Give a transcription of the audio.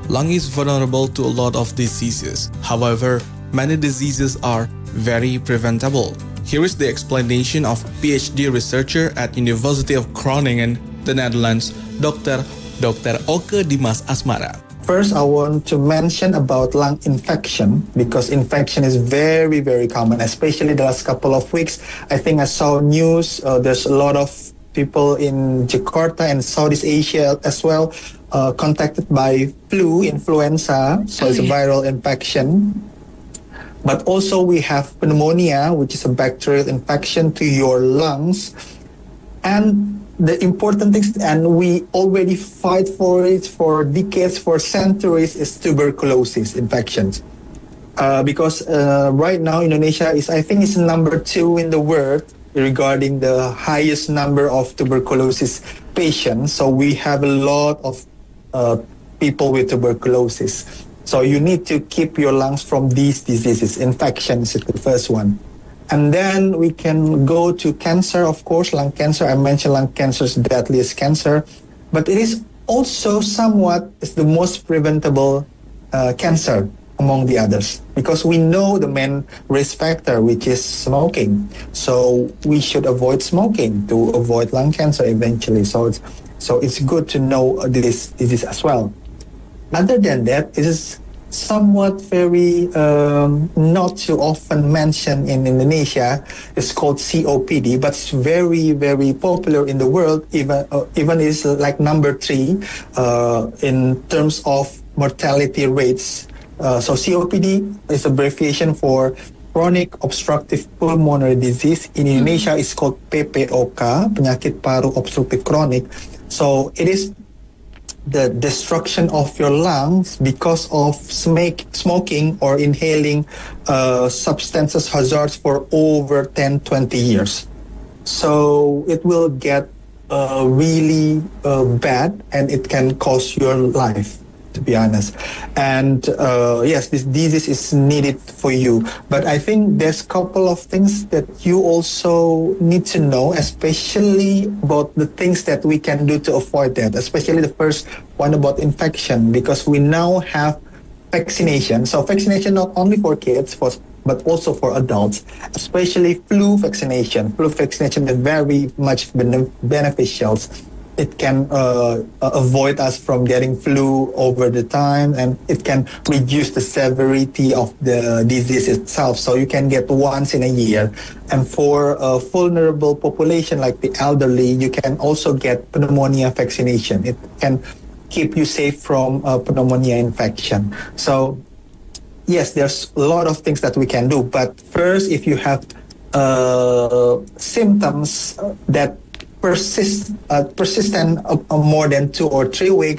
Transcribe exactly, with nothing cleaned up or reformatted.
Lung is vulnerable to a lot of diseases. However, many diseases are very preventable. Here is the explanation of PhD researcher at University of Groningen, the Netherlands, Doctor Doctor Oke Dimas Asmara. First, I want to mention about lung infection because infection is very, very common, especially the last couple of weeks. I think I saw news, uh, there's a lot of people in Jakarta and Southeast Asia as well uh, contacted by flu, influenza, so it's a viral infection. But also we have pneumonia, which is a bacterial infection to your lungs. And the important things, and we already fight for it for decades, for centuries, is tuberculosis infections. Uh, because uh, right now Indonesia is, I think, is number two in the world regarding the highest number of tuberculosis patients. So we have a lot of uh, people with tuberculosis. So you need to keep your lungs from these diseases. Infections is the first one. And then we can go to cancer, of course, lung cancer. I mentioned lung cancer is the deadliest cancer, but it is also somewhat is the most preventable uh, cancer among the others because we know the main risk factor, which is smoking. So we should avoid smoking to avoid lung cancer eventually. So it's, so it's good to know this disease as well. Other than that, it is somewhat very um, not too often mentioned in Indonesia. It's called C O P D, but it's very, very popular in the world. Even uh, even is like number three uh, in terms of mortality rates. Uh, so C O P D is abbreviation for chronic obstructive pulmonary disease. In Indonesia, it's called P P O K, penyakit paru obstruktif kronik. So it is the destruction of your lungs because of smoke, smoking or inhaling uh, substances hazards for over ten, twenty years. So it will get uh, really uh, bad and it can cost your life, to be honest. And uh, yes, this disease is needed for you. But I think there's a couple of things that you also need to know, especially about the things that we can do to avoid that, especially the first one about infection, because we now have vaccination. So vaccination not only for kids, for, but also for adults, especially flu vaccination. Flu vaccination is very much bene- beneficial. It can uh, avoid us from getting flu over the time, and it can reduce the severity of the disease itself. So you can get once in a year. And for a vulnerable population like the elderly, you can also get pneumonia vaccination. It can keep you safe from uh, pneumonia infection. So yes, there's a lot of things that we can do. But first, if you have uh, symptoms that persist uh, persistent uh, uh, more than two or three weeks,